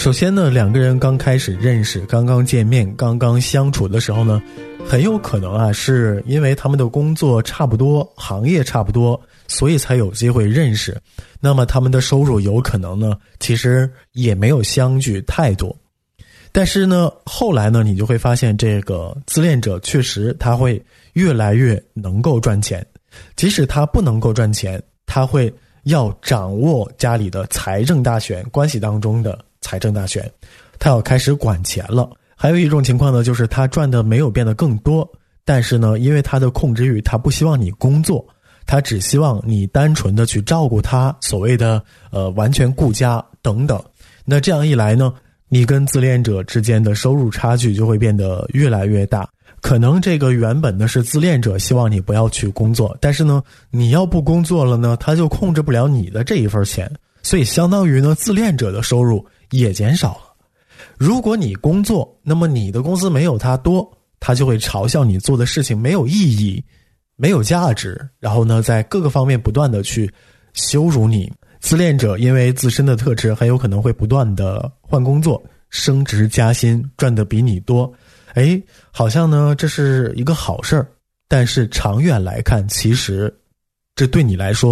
首先呢，两个人刚开始认识，刚刚见面，刚刚相处的时候呢，很有可能是因为他们的工作差不多，行业差不多，所以才有机会认识。那么他们的收入有可能呢，其实也没有相距太多。但是呢，后来呢，你就会发现这个自恋者确实他会越来越能够赚钱，即使他不能够赚钱，他会要掌握家里的财政大权，关系当中的财政大权，他要开始管钱了。还有一种情况呢，就是他赚的没有变得更多，但是呢，因为他的控制欲，他不希望你工作，他只希望你单纯的去照顾他，所谓的完全顾家等等。那这样一来呢，你跟自恋者之间的收入差距就会变得越来越大。可能这个原本呢是自恋者希望你不要去工作，但是呢，你要不工作了呢，他就控制不了你的这一份钱，所以相当于呢，自恋者的收入也减少了。如果你工作，那么你的工资没有他多，他就会嘲笑你做的事情没有意义，没有价值，然后呢，在各个方面不断的去羞辱你。自恋者因为自身的特质，很有可能会不断的换工作，升职加薪，赚得比你多。好像呢这是一个好事儿，但是长远来看，其实这对你来说